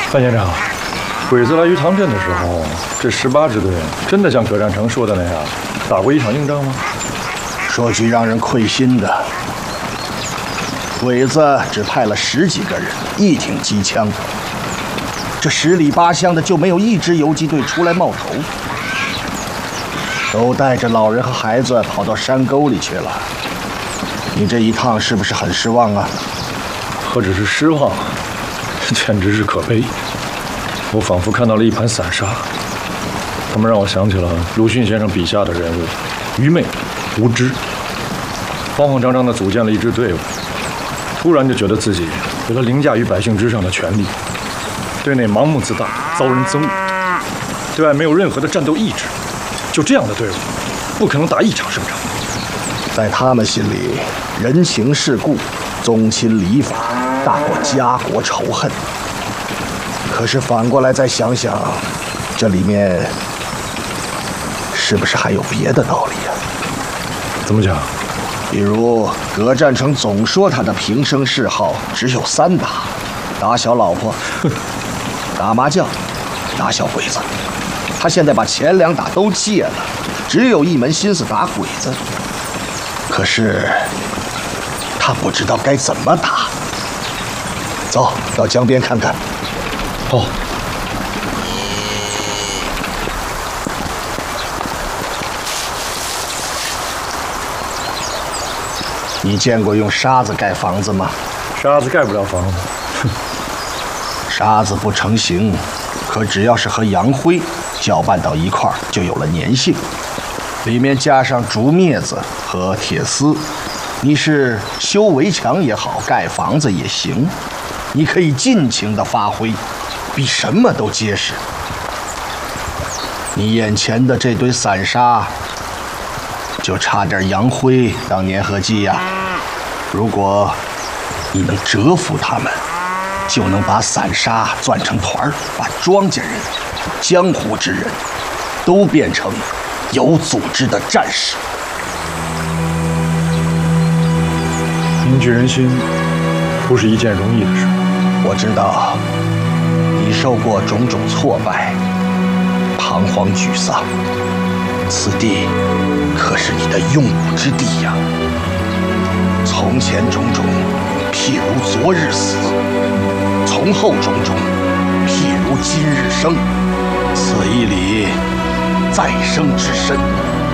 范县长，鬼子来鱼塘镇的时候，这18支队真的像葛占成说的那样，打过一场硬仗吗？ 说句让人愧心的，鬼子只派了10几个人，1挺机枪，这10里8乡的就没有1支游击队出来冒头，都带着老人和孩子跑到山沟里去了。你这一趟是不是很失望啊？ 何止是失望，简直是可悲。我仿佛看到了一盘散沙，他们让我想起了鲁迅先生笔下的人物，愚昧、无知，慌慌张张地组建了一支队伍，突然就觉得自己有了凌驾于百姓之上的权利，对内盲目自大，遭人憎恶，对外没有任何的战斗意志。就这样的队伍，不可能打一场胜仗。 在他们心里，人情世故、宗亲礼法大过家国仇恨。可是反过来再想想，这里面是不是还有别的道理啊？ 怎么讲？ 比如葛占成总说他的平生嗜好只有3大：打小老婆、打麻将、打小鬼子。他现在把前2打都戒了，只有一门心思打鬼子。可是他不知道该怎么打。走到江边看看。 好。 你见过用沙子盖房子吗？ 沙子盖不了房子。 沙子不成形，可只要是和洋灰搅拌到一块儿，就有了粘性。里面加上竹篾子和铁丝，你是修围墙也好，盖房子也行，你可以尽情的发挥，比什么都结实。你眼前的这堆散沙，就差点洋灰当粘合剂呀。如果你能折服他们，就能把散沙攥成团儿，把庄稼人、江湖之人都变成有组织的战士。 凝聚人心，不是一件容易的事。 我知道你受过种种挫败，彷徨沮丧，此地可是你的用武之地呀。从前种种，譬如昨日死；从后种种，譬如今日生。此一里再生之身。